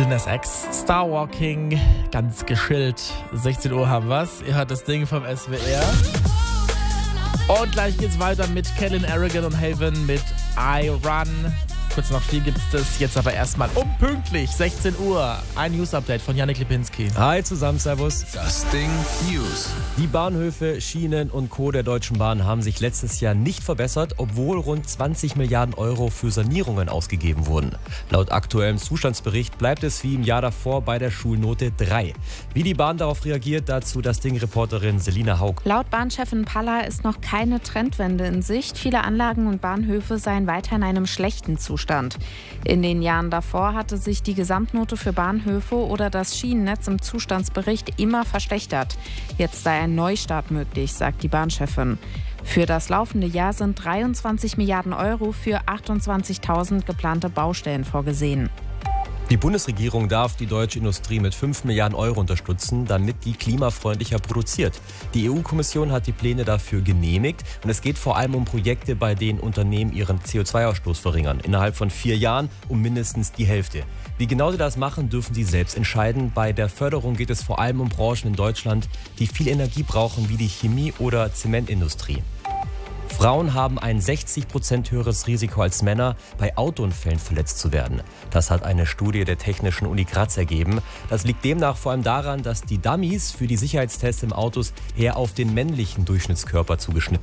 Lil Nas X, Starwalking, ganz geschillt. 16 Uhr haben wir's. Ihr hört das Ding vom SWR. Und gleich geht's weiter mit Kellen Arrogant und Haven mit I Run. Kurz nach 4 gibt es jetzt aber erstmal pünktlich 16 Uhr. Ein News-Update von Janik Lipinski. Hi zusammen, servus. Das Ding News. Die Bahnhöfe, Schienen und Co. der Deutschen Bahn haben sich letztes Jahr nicht verbessert, obwohl rund 20 Milliarden Euro für Sanierungen ausgegeben wurden. Laut aktuellem Zustandsbericht bleibt es wie im Jahr davor bei der Schulnote 3. Wie die Bahn darauf reagiert, dazu das Ding-Reporterin Selina Haug. Laut Bahnchefin Palla ist noch keine Trendwende in Sicht. Viele Anlagen und Bahnhöfe seien weiter in einem schlechten Zustand. In den Jahren davor hatte sich die Gesamtnote für Bahnhöfe oder das Schienennetz im Zustandsbericht immer verschlechtert. Jetzt sei ein Neustart möglich, sagt die Bahnchefin. Für das laufende Jahr sind 23 Milliarden Euro für 28.000 geplante Baustellen vorgesehen. Die Bundesregierung darf die deutsche Industrie mit 5 Milliarden Euro unterstützen, damit die klimafreundlicher produziert. Die EU-Kommission hat die Pläne dafür genehmigt und es geht vor allem um Projekte, bei denen Unternehmen ihren CO2-Ausstoß verringern. Innerhalb von 4 Jahren um mindestens die Hälfte. Wie genau sie das machen, dürfen sie selbst entscheiden. Bei der Förderung geht es vor allem um Branchen in Deutschland, die viel Energie brauchen, wie die Chemie- oder Zementindustrie. Frauen haben ein 60% höheres Risiko als Männer, bei Autounfällen verletzt zu werden. Das hat eine Studie der Technischen Uni Graz ergeben. Das liegt demnach vor allem daran, dass die Dummies für die Sicherheitstests im Autos eher auf den männlichen Durchschnittskörper zugeschnitten